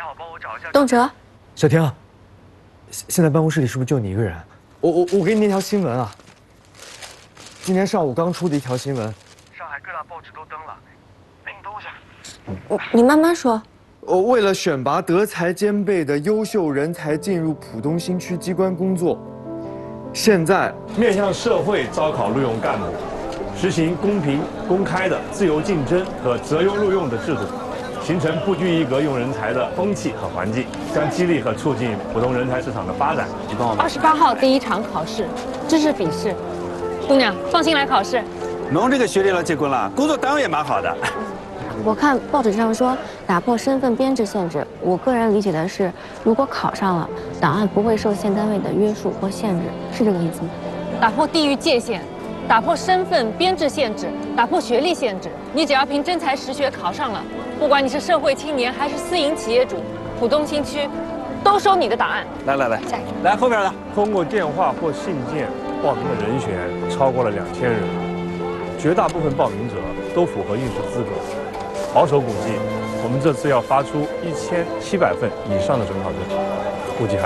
动辄， 小婷，现在办公室里是不是就你一个人？我给你那条新闻啊，今天上午刚出的一条新闻，上海各大报纸都登了，给你读一下。 你慢慢说。 为了选拔德才兼备的优秀人才进入浦东新区机关工作，现在面向社会招考录用干部，实行公平公开的自由竞争和择优录用的制度，形成不拘一格用人才的风气和环境，将激励和促进浦东人才市场的发展。 28号第一场考试，知识笔试，姑娘放心来考试。 侬这个学历了，结婚了，工作单位也蛮好的。 我看报纸上说打破身份编制限制，我个人理解的是，如果考上了，档案不会受县单位的约束或限制，是这个意思吗？ 打破地域界限，打破身份编制限制，打破学历限制。你只要凭真才实学考上了，不管你是社会青年还是私营企业主，浦东新区都收你的档案。 来，来后边的。 通过电话或信件报名的人选超过了2000人，绝大部分报名者都符合应试资格。保守估计，我们这次要发出1700份以上的准考证，估计还。